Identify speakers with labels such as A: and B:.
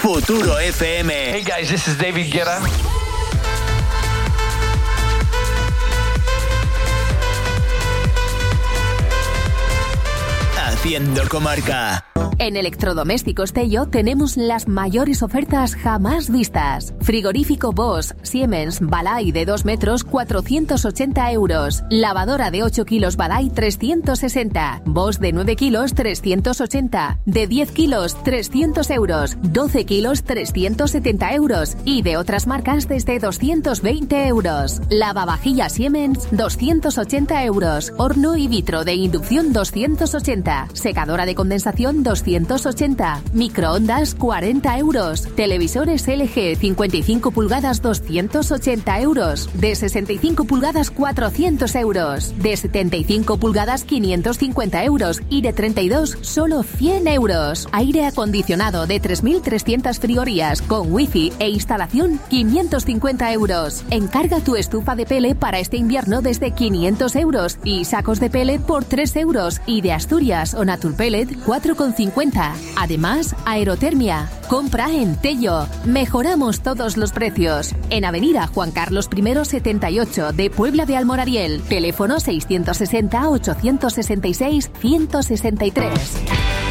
A: Futuro FM.
B: Hey guys, this is David Guetta.
A: Haciendo comarca.
C: En Electrodomésticos Tello tenemos las mayores ofertas jamás vistas. Frigorífico Bosch, Siemens, Balay de 2 metros, 480 euros. Lavadora de 8 kilos Balay, 360. Bosch de 9 kilos, 380. De 10 kilos, 300 euros. 12 kilos, 370 euros. Y de otras marcas desde 220 euros. Lavavajillas Siemens, 280 euros. Horno y vitro de inducción, 280. Secadora de condensación, 280. Microondas, 40 euros. Televisores LG 55 pulgadas, 280 euros. De 65 pulgadas, 400 euros. De 75 pulgadas, 550 euros. Y de 32, solo 100 euros. Aire acondicionado de 3.300 frigorías con wifi e instalación, 550 euros. Encarga tu estufa de pele para este invierno desde 500 euros. Y sacos de pele por 3 euros. Y de Asturias o Naturpellet, 4,50. Además, aerotermia. Compra en Tello. Mejoramos todos los precios. En Avenida Juan Carlos I 78 de Puebla de Almorariel. Teléfono 660 866 163.